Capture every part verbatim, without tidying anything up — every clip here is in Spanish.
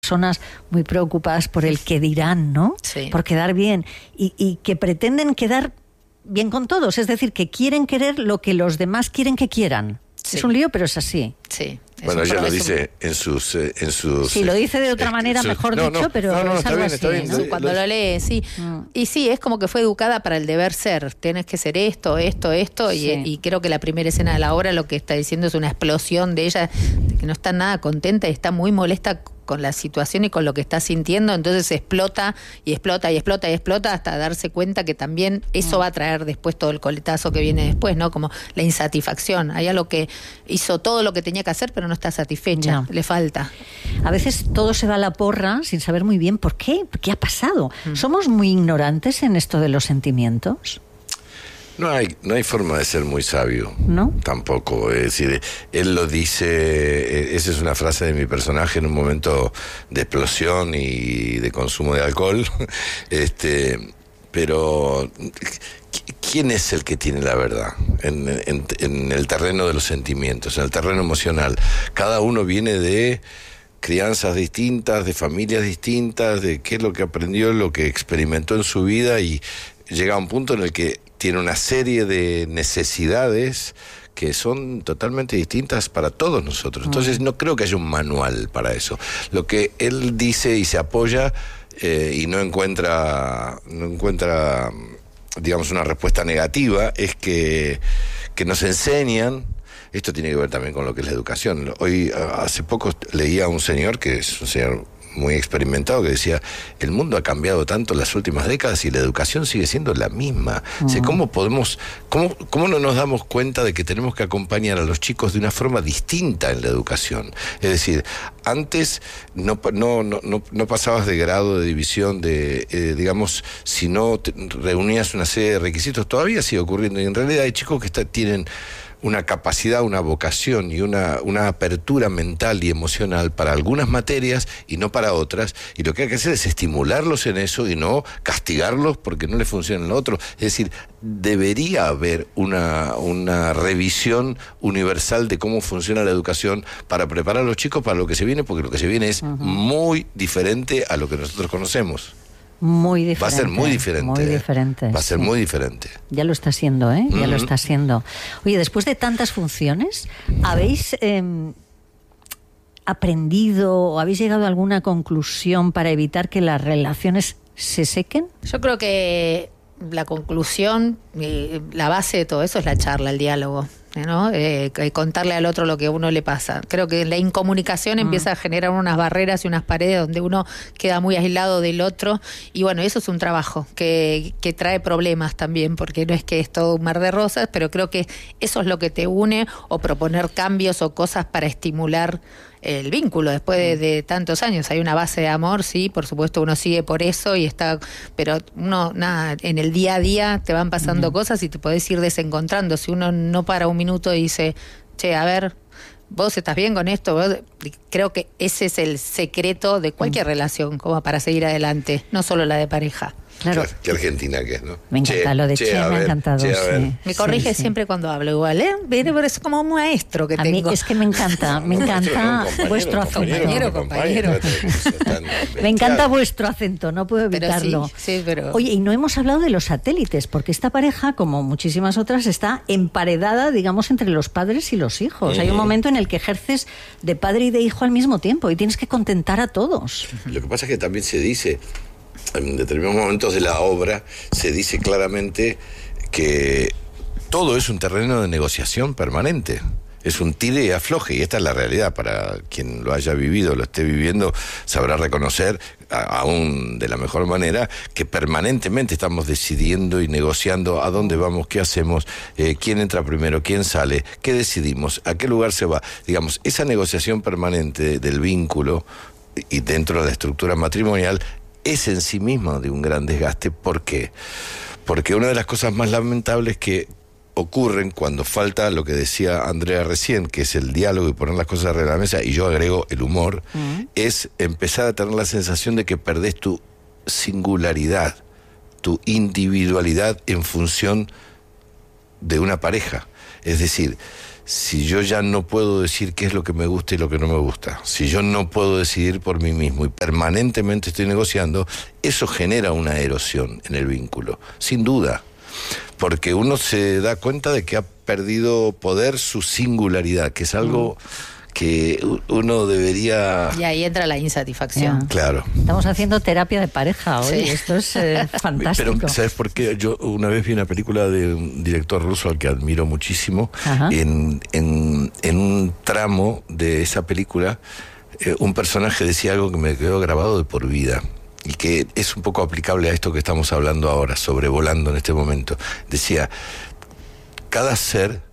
personas muy preocupadas por el qué dirán, ¿no? Sí. Por quedar bien. Y, y que pretenden quedar bien con todos. Es decir, que quieren querer lo que los demás quieren que quieran. Sí. Es un lío, pero es así. Sí. Bueno, ella lo dice en sus, eh, en sus... Sí, lo dice de otra manera, sus, mejor no, dicho, no, pero no, no, es está algo bien, así, está bien, ¿no? lo- Cuando lo lee, sí. Mm. Y sí, es como que fue educada para el deber ser. Tienes que ser esto, esto, esto. Sí. Y, y creo que la primera escena de la obra lo que está diciendo es una explosión de ella, de que no está nada contenta y está muy molesta con la situación y con lo que está sintiendo. Entonces explota y explota y explota y explota hasta darse cuenta que también eso va a traer después todo el coletazo que viene después, ¿no? Como la insatisfacción. Hay algo que hizo todo lo que tenía que hacer, pero no está satisfecha. Ya. Le falta. A veces todo se va a la porra sin saber muy bien por qué, qué ha pasado. Mm. ¿Somos muy ignorantes en esto de los sentimientos? No hay, no hay forma de ser muy sabio. ¿No? Tampoco. Es decir, él lo dice, eh, esa es una frase de mi personaje en un momento de explosión y de consumo de alcohol. este, pero, ¿quién es el que tiene la verdad en, en, en el terreno de los sentimientos, en el terreno emocional? Cada uno viene de crianzas distintas, de familias distintas, de qué es lo que aprendió, lo que experimentó en su vida, y llega a un punto en el que tiene una serie de necesidades que son totalmente distintas para todos nosotros. Entonces no creo que haya un manual para eso. Lo que él dice y se apoya eh, y no encuentra, no encuentra, digamos, una respuesta negativa, es que, que nos enseñan. Esto tiene que ver también con lo que es la educación. Hoy, hace poco leía a un señor, que es un señor muy experimentado, que decía: el mundo ha cambiado tanto en las últimas décadas y la educación sigue siendo la misma. Uh-huh. O sea, ¿cómo podemos, cómo, cómo no nos damos cuenta de que tenemos que acompañar a los chicos de una forma distinta en la educación? Es decir, antes no, no, no, no, no pasabas de grado, de división, de, eh, digamos, si no te reunías una serie de requisitos. Todavía sigue ocurriendo, y en realidad hay chicos que está, tienen una capacidad, una vocación y una, una apertura mental y emocional para algunas materias y no para otras, y lo que hay que hacer es estimularlos en eso y no castigarlos porque no les funciona en lo otro. Es decir, debería haber una, una revisión universal de cómo funciona la educación para preparar a los chicos para lo que se viene, porque lo que se viene es uh-huh. muy diferente a lo que nosotros conocemos. Muy diferente. Va a ser muy diferente. Muy diferente. Va a ser sí. muy diferente. Ya lo está siendo, ¿eh? Ya uh-huh. lo está siendo. Oye, después de tantas funciones, ¿habéis eh, aprendido o habéis llegado a alguna conclusión para evitar que las relaciones se sequen? Yo creo que la conclusión, la base de todo eso es la charla, el diálogo, ¿no? Eh, contarle al otro lo que a uno le pasa. Creo que la incomunicación mm. empieza a generar unas barreras y unas paredes donde uno queda muy aislado del otro, y bueno, eso es un trabajo que, que trae problemas también, porque no es que es todo un mar de rosas, pero creo que eso es lo que te une, o proponer cambios o cosas para estimular el vínculo después de, de tantos años. Hay una base de amor, sí, por supuesto uno sigue por eso y está, pero uno, nada, en el día a día te van pasando uh-huh. cosas y te podés ir desencontrando. Si uno no para un minuto y dice, che, a ver, vos estás bien con esto, vos, creo que ese es el secreto de cualquier uh-huh. relación, como para seguir adelante, no solo la de pareja. Claro. Qué argentina que es, ¿no? Me encanta che, lo de che, che, me ver, ha encantado. Che, sí. Me corrige sí, siempre sí. cuando hablo igual, ¿eh? Pero es como un maestro que a tengo. mí es que me encanta, me encanta no, vuestro compañero, acento. compañero, compañero. Me encanta vuestro acento, no puedo evitarlo. Pero sí, sí, pero... Oye, y no hemos hablado de los satélites, porque esta pareja, como muchísimas otras, está emparedada, digamos, entre los padres y los hijos. Uh-huh. Hay un momento en el que ejerces de padre y de hijo al mismo tiempo y tienes que contentar a todos. Lo que pasa es que también se dice, en determinados momentos de la obra, se dice claramente que todo es un terreno de negociación permanente. Es un tire y afloje, y esta es la realidad. Para quien lo haya vivido, lo esté viviendo, sabrá reconocer, a, aún de la mejor manera, que permanentemente estamos decidiendo y negociando a dónde vamos, qué hacemos, eh, quién entra primero, quién sale, qué decidimos, a qué lugar se va. Digamos, esa negociación permanente del vínculo y dentro de la estructura matrimonial es en sí mismo de un gran desgaste. ¿Por qué? Porque una de las cosas más lamentables que ocurren cuando falta lo que decía Andrea recién, que es el diálogo y poner las cosas arriba de la mesa, y yo agrego el humor, uh-huh. es empezar a tener la sensación de que perdés tu singularidad, tu individualidad en función de una pareja. Es decir, si yo ya no puedo decir qué es lo que me gusta y lo que no me gusta, si yo no puedo decidir por mí mismo y permanentemente estoy negociando, eso genera una erosión en el vínculo, sin duda. Porque uno se da cuenta de que ha perdido poder su singularidad, que es algo que uno debería... Y ahí entra la insatisfacción. Ya. Claro. Estamos haciendo terapia de pareja hoy, Sí. esto es eh, fantástico. Pero, ¿sabes por qué? Yo una vez vi una película de un director ruso al que admiro muchísimo. Ajá. En, en, en un tramo de esa película, eh, un personaje decía algo que me quedó grabado de por vida, y que es un poco aplicable a esto que estamos hablando ahora, sobrevolando en este momento. Decía, cada ser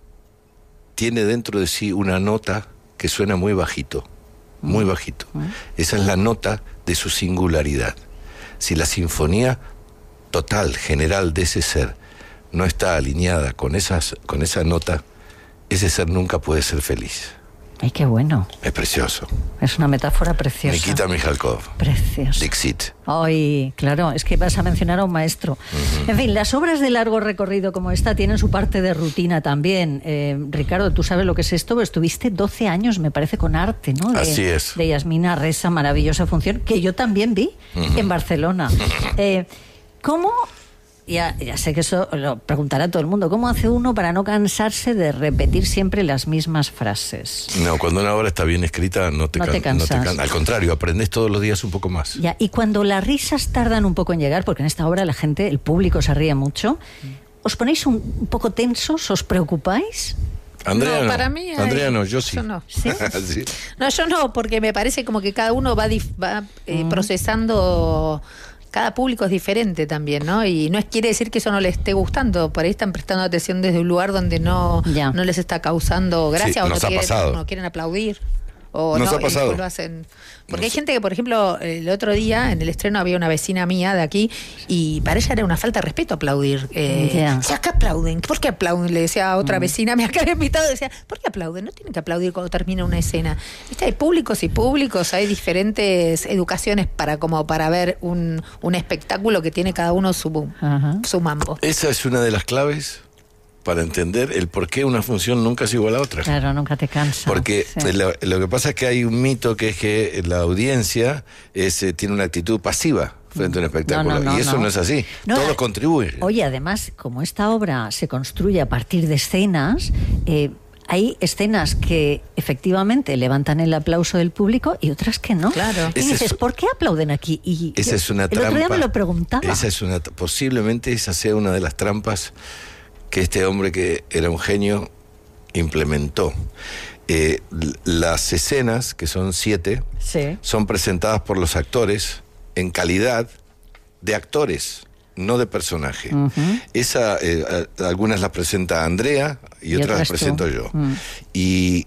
tiene dentro de sí una nota que suena muy bajito, muy bajito. Esa es la nota de su singularidad. Si la sinfonía total, general de ese ser no está alineada con, esas, con esa nota, ese ser nunca puede ser feliz. Ay, qué bueno. Es precioso. Es una metáfora preciosa. Nikita Mikhalkov. Preciosa. Dixit. Ay, claro, es que vas a mencionar a un maestro. Uh-huh. En fin, las obras de largo recorrido como esta tienen su parte de rutina también. Eh, Ricardo, tú sabes lo que es esto, estuviste doce años, me parece, con arte, ¿no? De, Así es. De Yasmina Reza, maravillosa función, que yo también vi uh-huh. en Barcelona. Eh, ¿Cómo...? Ya, ya sé que eso lo preguntará todo el mundo. ¿Cómo hace uno para no cansarse de repetir siempre las mismas frases? No, cuando una obra está bien escrita no te, no can- te cansas. No te can- al contrario, aprendes todos los días un poco más. Ya, y cuando las risas tardan un poco en llegar, porque en esta obra la gente, el público se ríe mucho, ¿os ponéis un, un poco tensos? ¿Os preocupáis? Andrea no, no, para mí hay... Andrea no, yo sí. Yo no. ¿Sí? Sí. No, yo no, porque me parece como que cada uno va, dif- va eh, mm. procesando... Cada público es diferente también, ¿no? Y no es, quiere decir que eso no les esté gustando. Por ahí están prestando atención desde un lugar donde no, no les está causando gracia sí, o no nos ha quieren, pasado. no quieren aplaudir. O nos no, ha pasado. Lo hacen. Porque nos... hay gente que, por ejemplo, el otro día en el estreno había una vecina mía de aquí y para ella era una falta de respeto aplaudir. Eh, yeah. ¿Qué aplauden? ¿Por qué aplauden? Le decía a otra mm. vecina, me acaba invitado, decía, ¿por qué aplauden? No tienen que aplaudir cuando termina una escena. ¿Viste? Hay públicos y públicos, hay diferentes educaciones para como para ver un, un espectáculo que tiene cada uno su, uh-huh. su mambo. Esa es una de las claves para entender el por qué una función nunca es igual a otra. Claro, nunca te cansa. Porque sí. lo, lo que pasa es que hay un mito que es que la audiencia es, eh, tiene una actitud pasiva frente a un espectáculo, no, no, no, y eso no, no es así. no, Todos contribuyen. Oye, además, como esta obra se construye a partir de escenas, eh, hay escenas que efectivamente levantan el aplauso del público y otras que no. Claro. Y dices, ¿por qué aplauden aquí? Y esa es una el trampa. otro día me lo preguntaba. Esa es una, posiblemente esa sea una de las trampas que este hombre, que era un genio, implementó. Eh, las escenas, que son siete, sí. son presentadas por los actores en calidad de actores, no de personaje. Uh-huh. Esa, eh, algunas las presenta Andrea y, y otras las presento tú. yo. Uh-huh. Y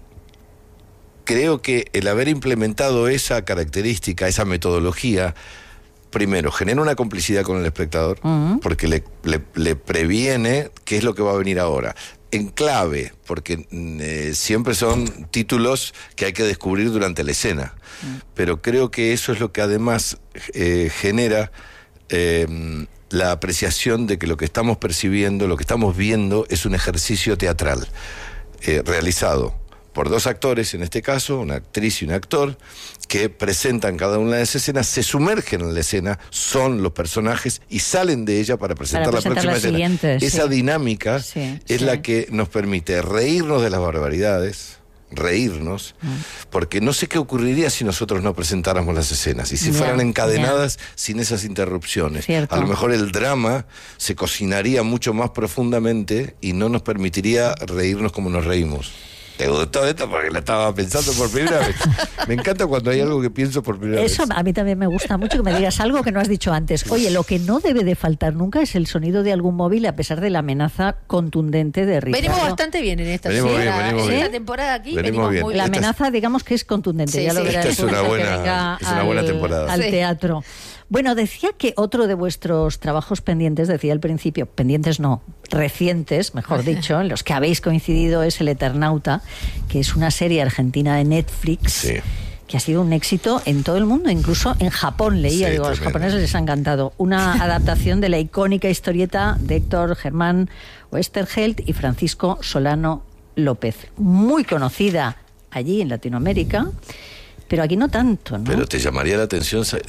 creo que el haber implementado esa característica, esa metodología, primero, genera una complicidad con el espectador, uh-huh. porque le, le, le previene qué es lo que va a venir ahora. En clave, porque eh, siempre son títulos que hay que descubrir durante la escena. Uh-huh. Pero creo que eso es lo que además eh, genera eh, la apreciación de que lo que estamos percibiendo, lo que estamos viendo, es un ejercicio teatral eh, realizado por dos actores, en este caso, una actriz y un actor, que presentan cada una de las escenas, se sumergen en la escena, son los personajes y salen de ella para presentar, para presentar la próxima la escena. Esa sí. dinámica sí, es sí. la que nos permite reírnos de las barbaridades, reírnos, mm. porque no sé qué ocurriría si nosotros no presentáramos las escenas y si yeah, fueran encadenadas yeah. sin esas interrupciones. Cierto. A lo mejor el drama se cocinaría mucho más profundamente y no nos permitiría reírnos como nos reímos. ¿Te gustó esto? Porque la estaba pensando por primera vez. Me encanta cuando hay algo que pienso por primera Eso vez. Eso a mí también me gusta mucho, que me digas algo que no has dicho antes. Oye, lo que no debe de faltar nunca es el sonido de algún móvil, a pesar de la amenaza contundente de Ricardo. Venimos bastante bien en esta, venimos bien, venimos en bien. esta temporada aquí. Venimos venimos bien. muy La bien. amenaza, digamos que es contundente. Sí, ya lo sí. verás. Esta es una buena, es una buena al, temporada. Al sí. teatro. Bueno, decía que otro de vuestros trabajos pendientes, decía al principio, pendientes no, recientes, mejor dicho, en los que habéis coincidido, es El Eternauta, que es una serie argentina de Netflix, sí. que ha sido un éxito en todo el mundo, incluso en Japón, leía, Sí, digo, a los tremendo. japoneses les ha encantado. Una adaptación de la icónica historieta de Héctor Germán Oesterheld y Francisco Solano López, muy conocida allí en Latinoamérica, pero aquí no tanto, ¿no? Pero te llamaría la atención sa-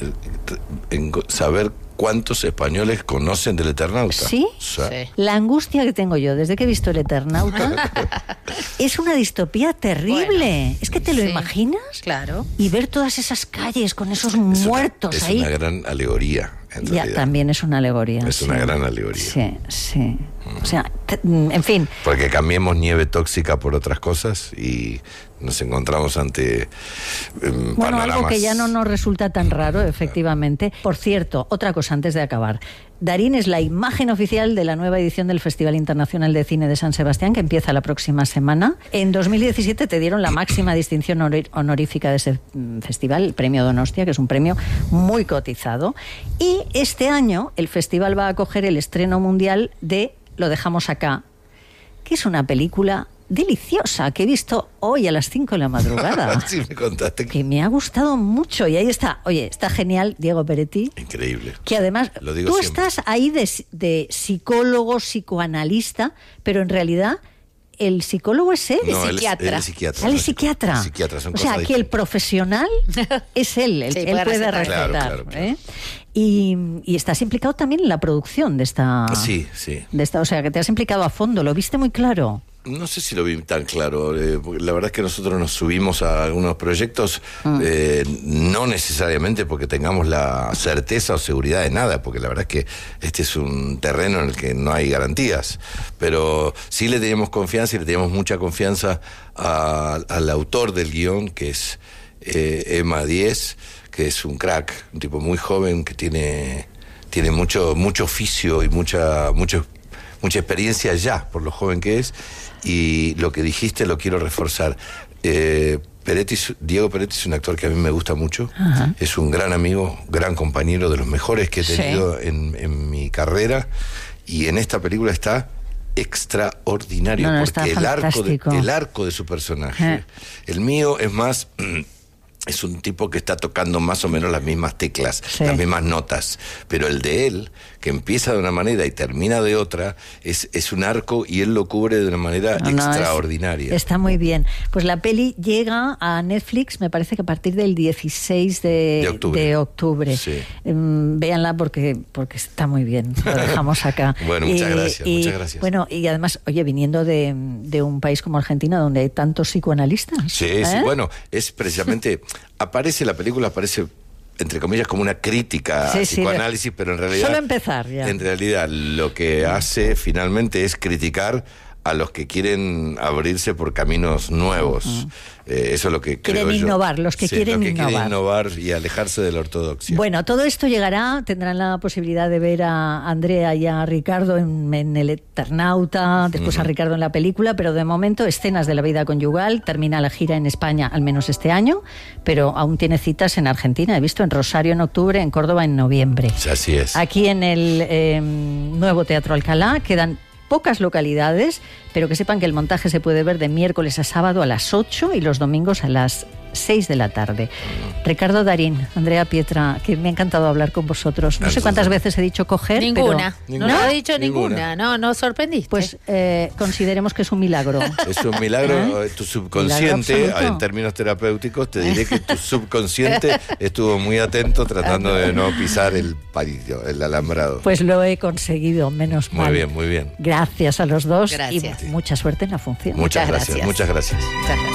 en saber cuántos españoles conocen del Eternauta. ¿Sí? O sea, Sí. La angustia que tengo yo desde que he visto El Eternauta es una distopía terrible. Bueno, es que te lo sí. imaginas Claro. y ver todas esas calles con esos es una- muertos es ahí. una gran alegoría, en Ya, realidad. también es una alegoría. Es sí. una gran alegoría. Sí, sí. O sea, te- en fin. Porque cambiemos nieve tóxica por otras cosas y nos encontramos ante eh, Bueno, panoramas. algo que ya no nos resulta tan raro, efectivamente. Por cierto, otra cosa antes de acabar. Darín es la imagen oficial de la nueva edición del Festival Internacional de Cine de San Sebastián, que empieza la próxima semana. En dos mil diecisiete te dieron la máxima distinción honor- honorífica de ese mm, festival, el Premio Donostia, que es un premio muy cotizado. Y este año el festival va a acoger el estreno mundial de Lo dejamos acá, que es una película deliciosa que he visto hoy a las cinco de la madrugada. Sí, me contaste. Que me ha gustado mucho. Y ahí está, oye, está genial Diego Peretti, Increíble. que además Lo digo tú siempre. estás ahí de, de psicólogo, psicoanalista, pero en realidad el psicólogo es él. No, él es- psiquiatra. él es psiquiatra. Él es psiquiatra. Psiquiatra, son o sea, cosas aquí el distintas. profesional es él, él, Sí, él puede puede recetar. recetar. Claro, claro, claro. ¿eh? Y, y estás implicado también en la producción de esta... Sí, sí. De esta, o sea, que te has implicado a fondo, lo viste muy claro. No sé si lo vi tan claro. eh, porque la verdad es que nosotros nos subimos a algunos proyectos, eh, no necesariamente porque tengamos la certeza o seguridad de nada, porque la verdad es que este es un terreno en el que no hay garantías. Pero sí le teníamos confianza y le teníamos mucha confianza a- al autor del guión, que es eh, Emma Diez, que es un crack, un tipo muy joven que tiene, tiene mucho, mucho oficio y mucha, mucho mucha experiencia ya, por lo joven que es, y lo que dijiste lo quiero reforzar. Eh, Peretti, es- Diego Peretti es un actor que a mí me gusta mucho, Ajá. es un gran amigo, gran compañero, de los mejores que he Sí. tenido en, en mi carrera, y en esta película está extraordinario, No, no, porque está el arco, de, fantástico. el arco de su personaje, Eh. el mío es más... Es un tipo que está tocando más o menos las mismas teclas, Sí. las mismas notas. Pero el de él, que empieza de una manera y termina de otra, es, es un arco y él lo cubre de una manera No, no, es- extraordinaria. está muy bien. Pues la peli llega a Netflix, me parece que a partir del dieciséis de, De octubre. de octubre. Sí. Em, véanla porque, porque está muy bien. Lo dejamos acá. Bueno, muchas gracias, y, muchas gracias. Bueno, y además, oye, viniendo de, de un país como Argentina, donde hay tantos psicoanalistas. Sí, ¿eh? sí, bueno, es precisamente, aparece la película, aparece entre comillas como una crítica Sí, al sí, psicoanálisis, pero en realidad... Solo empezar ya. En realidad lo que hace finalmente es criticar a los que quieren abrirse por caminos nuevos. Eh, eso es lo que Quieren creo yo. innovar, los que Sí, quieren los que quieren innovar. innovar y alejarse de la ortodoxia. Bueno, todo esto llegará, tendrán la posibilidad de ver a Andrea y a Ricardo en, en El Eternauta, después a Ricardo en la película, pero de momento escenas de la vida conyugal, termina la gira en España al menos este año, pero aún tiene citas en Argentina, he visto en Rosario en octubre, en Córdoba en noviembre. Sí, así es. Aquí en el eh, nuevo Teatro Alcalá quedan pocas localidades, pero que sepan que el montaje se puede ver de miércoles a sábado a las ocho y los domingos a las seis de la tarde. Ricardo Darín, Andrea Pietra, que me ha encantado hablar con vosotros. No sé cuántas veces he dicho coger, Ninguna. pero... No Ninguna. lo ha dicho Ninguna. ninguna. No, no sorprendiste. Pues eh, consideremos que es un milagro. Es un milagro, ¿Eh? eh, tu subconsciente, Milagro absoluto. en términos terapéuticos, te diré que tu subconsciente estuvo muy atento tratando de no pisar el palillo, el alambrado. Pues lo he conseguido, menos Muy mal. bien, muy bien. Gracias a los dos Gracias. y mucha suerte en la función. Muchas Muchas gracias, gracias. muchas gracias. Muchas gracias.